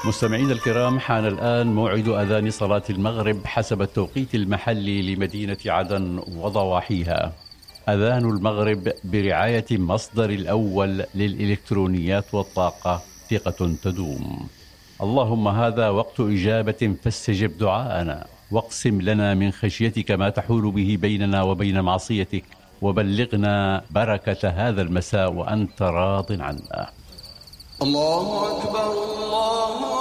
مستمعينا الكرام، حان الآن موعد أذان صلاة المغرب حسب التوقيت المحلي لمدينة عدن وضواحيها. أذان المغرب برعاية مصدر الأول للإلكترونيات والطاقة، ثقة تدوم. اللهم هذا وقت إجابة فاستجب دعاءنا، واقسم لنا من خشيتك ما تحول به بيننا وبين معصيتك، وبلغنا بركة هذا المساء وأنت راض عنا. الله أكبر الله